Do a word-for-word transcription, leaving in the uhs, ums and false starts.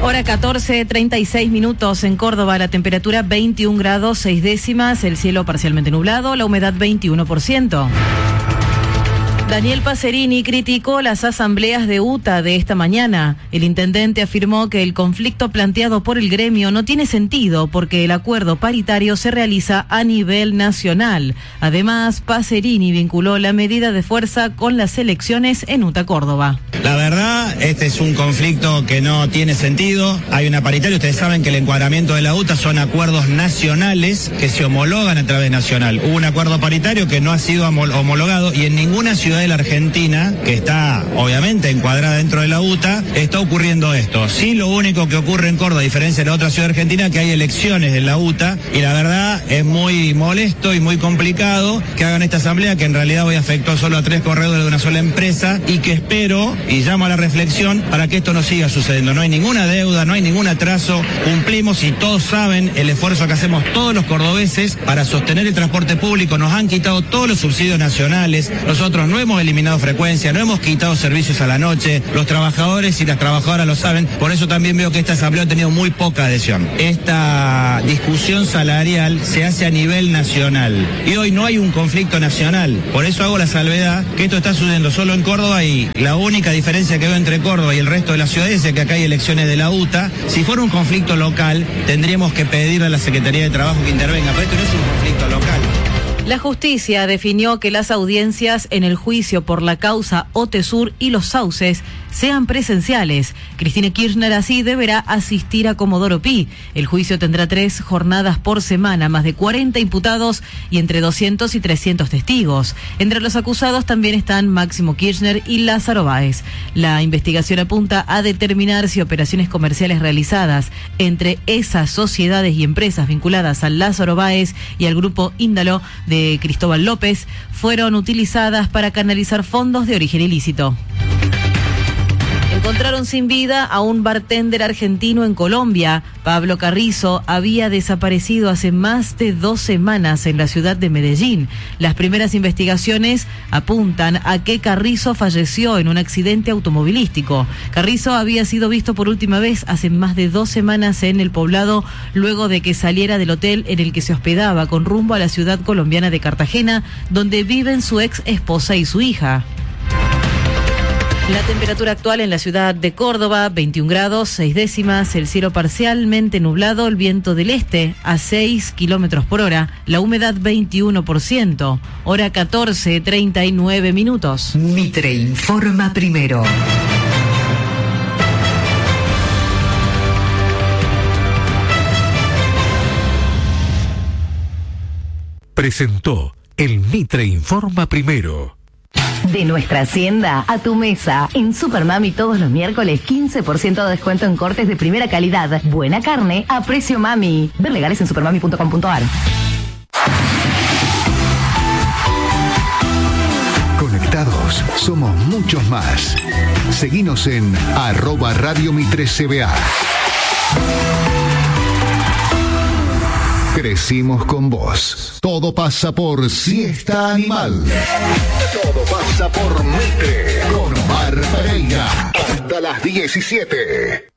Hora catorce, treinta y seis minutos en Córdoba, la temperatura veintiún grados, seis décimas, el cielo parcialmente nublado, la humedad veintiuno por ciento. Daniel Pacerini criticó las asambleas de U T A de esta mañana. El intendente afirmó que el conflicto planteado por el gremio no tiene sentido porque el acuerdo paritario se realiza a nivel nacional. Además, Pacerini vinculó la medida de fuerza con las elecciones en U T A Córdoba. La verdad, este es un conflicto que no tiene sentido. Hay una paritaria, ustedes saben que el encuadramiento de la U T A son acuerdos nacionales que se homologan a través nacional. Hubo un acuerdo paritario que no ha sido homologado y en ninguna ciudad de la Argentina, que está obviamente encuadrada dentro de la U T A, está ocurriendo esto. Sí, lo único que ocurre en Córdoba, a diferencia de la otra ciudad argentina, que hay elecciones en la U T A, y la verdad es muy molesto y muy complicado que hagan esta asamblea, que en realidad hoy afectó solo a tres corredores de una sola empresa, y que espero y llamo a la reflexión para que esto no siga sucediendo. No hay ninguna deuda, no hay ningún atraso, cumplimos y todos saben el esfuerzo que hacemos todos los cordobeses para sostener el transporte público. Nos han quitado todos los subsidios nacionales, nosotros no hemos eliminado frecuencia, no hemos quitado servicios a la noche, los trabajadores y las trabajadoras lo saben, por eso también veo que esta asamblea ha tenido muy poca adhesión. Esta discusión salarial se hace a nivel nacional y hoy no hay un conflicto nacional, por eso hago la salvedad que esto está sucediendo solo en Córdoba y la única diferencia que veo entre Córdoba y el resto de las ciudades es que acá hay elecciones de la U T A. Si fuera un conflicto local, tendríamos que pedirle a la Secretaría de Trabajo que intervenga, pero esto no es un conflicto local. La justicia definió que las audiencias en el juicio por la causa Otesur y los sauces sean presenciales. Cristina Kirchner así deberá asistir a Comodoro Pi. El juicio tendrá tres jornadas por semana, más de cuarenta imputados y entre doscientos y trescientos testigos. Entre los acusados también están Máximo Kirchner y Lázaro Báez. La investigación apunta a determinar si operaciones comerciales realizadas entre esas sociedades y empresas vinculadas a Lázaro Báez y al grupo Índalo de Cristóbal López fueron utilizadas para canalizar fondos de origen ilícito. Encontraron sin vida a un bartender argentino en Colombia. Pablo Carrizo había desaparecido hace más de dos semanas en la ciudad de Medellín. Las primeras investigaciones apuntan a que Carrizo falleció en un accidente automovilístico. Carrizo había sido visto por última vez hace más de dos semanas en el poblado, luego de que saliera del hotel en el que se hospedaba con rumbo a la ciudad colombiana de Cartagena, donde viven su ex esposa y su hija. La temperatura actual en la ciudad de Córdoba, veintiún grados, seis décimas, el cielo parcialmente nublado, el viento del este a seis kilómetros por hora, la humedad veintiuno por ciento, hora catorce, treinta y nueve minutos. Mitre informa primero. Presentó el Mitre informa primero. De nuestra hacienda a tu mesa. En Supermami todos los miércoles quince por ciento de descuento en cortes de primera calidad. Buena carne a precio mami. Ver legales en supermami punto com punto ar. Conectados somos muchos más. Seguinos en arroba Radio Mitre C B A. Crecimos con vos. Todo pasa por Siesta Animal. Todo pasa por Mitre con Omar Pereira. Hasta las diecisiete.